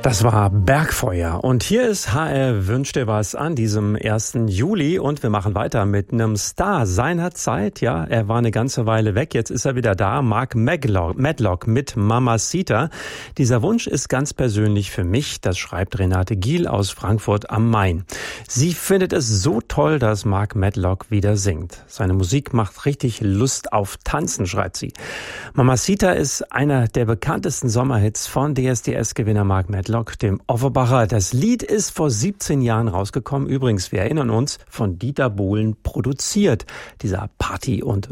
Das war Bergfeuer und hier ist HR wünscht dir was an diesem 1. Juli und wir machen weiter mit einem Star seiner Zeit. Ja, er war eine ganze Weile weg, jetzt ist er wieder da. Mark Medlock mit Mamacita. Dieser Wunsch ist ganz persönlich für mich, das schreibt Renate Giel aus Frankfurt am Main. Sie findet es so toll, dass Mark Medlock wieder singt. Seine Musik macht richtig Lust auf Tanzen, schreibt sie. Mamacita ist einer der bekanntesten Sommerhits von DSDS-Gewinner Mark Medlock, dem Offenbacher. Das Lied ist vor 17 Jahren rausgekommen. Übrigens, wir erinnern uns, von Dieter Bohlen produziert. Dieser Party- und